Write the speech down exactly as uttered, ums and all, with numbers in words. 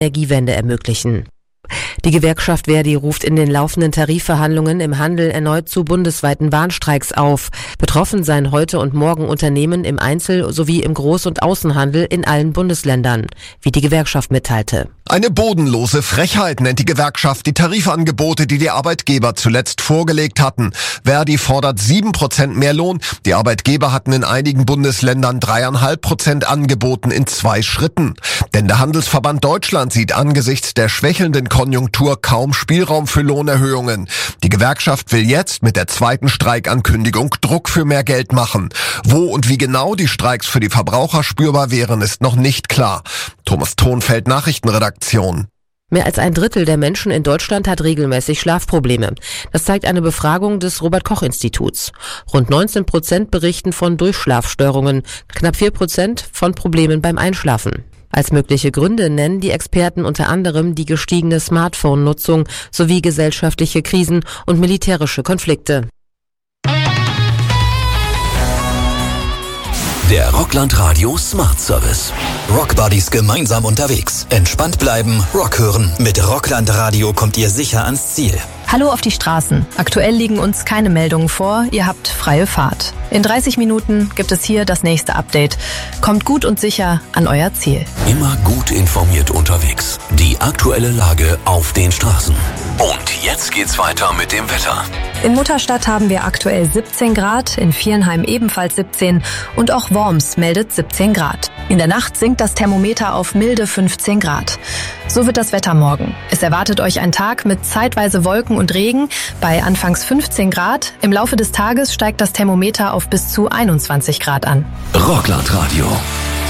Energiewende ermöglichen. Die Gewerkschaft Verdi ruft in den laufenden Tarifverhandlungen im Handel erneut zu bundesweiten Warnstreiks auf. Betroffen seien heute und morgen Unternehmen im Einzel- sowie im Groß- und Außenhandel in allen Bundesländern, wie die Gewerkschaft mitteilte. Eine bodenlose Frechheit nennt die Gewerkschaft die Tarifangebote, die die Arbeitgeber zuletzt vorgelegt hatten. Verdi fordert sieben Prozent mehr Lohn. Die Arbeitgeber hatten in einigen Bundesländern dreieinhalb Prozent angeboten in zwei Schritten. Denn der Handelsverband Deutschland sieht angesichts der schwächelnden Konjunktur kaum Spielraum für Lohnerhöhungen. Die Gewerkschaft will jetzt mit der zweiten Streikankündigung Druck für mehr Geld machen. Wo und wie genau die Streiks für die Verbraucher spürbar wären, ist noch nicht klar. Thomas Thonfeld, Nachrichtenredaktion. Mehr als ein Drittel der Menschen in Deutschland hat regelmäßig Schlafprobleme. Das zeigt eine Befragung des Robert-Koch-Instituts. Rund neunzehn Prozent berichten von Durchschlafstörungen, knapp vier Prozent von Problemen beim Einschlafen. Als mögliche Gründe nennen die Experten unter anderem die gestiegene Smartphone-Nutzung sowie gesellschaftliche Krisen und militärische Konflikte. Der Rockland Radio Smart Service. Rockbuddies gemeinsam unterwegs. Entspannt bleiben, Rock hören. Mit Rockland Radio kommt ihr sicher ans Ziel. Hallo auf die Straßen. Aktuell liegen uns keine Meldungen vor. Ihr habt freie Fahrt. In dreißig Minuten gibt es hier das nächste Update. Kommt gut und sicher an euer Ziel. Immer gut informiert unterwegs. Die aktuelle Lage auf den Straßen. Und jetzt geht's weiter mit dem Wetter. In Mutterstadt haben wir aktuell siebzehn Grad, in Viernheim ebenfalls siebzehn und auch Worms meldet siebzehn Grad. In der Nacht sinkt das Thermometer auf milde fünfzehn Grad. So wird das Wetter morgen. Es erwartet euch ein Tag mit zeitweise Wolken und Regen bei anfangs fünfzehn Grad. Im Laufe des Tages steigt das Thermometer auf bis zu einundzwanzig Grad an. Rockland Radio.